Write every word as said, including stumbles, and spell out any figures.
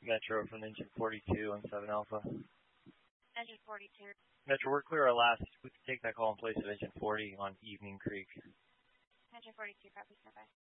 Metro from engine forty-two on seven Alpha. Engine forty-two. Metro, we're clear our last. We can take that call in place of engine forty on Evening Creek. Engine forty-two, copy, stand by.